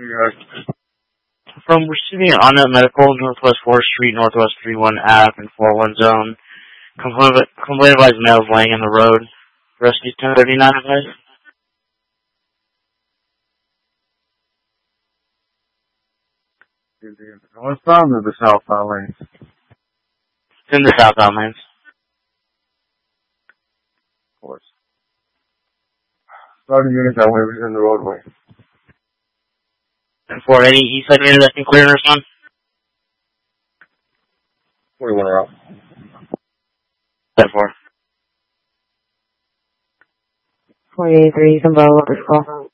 From receiving on that medical, Northwest 4th Street, Northwest 31 Ave, and 41 Zone. Complaint advised males laying in the road. Rescue 1039 advice. Northbound or the southbound lanes? It's in the southbound lanes. Of course. Starting unit that way was in the roadway. And for any east side unit that can clear and respond? 41 are out. 10-4. 48-3, you can follow up this call.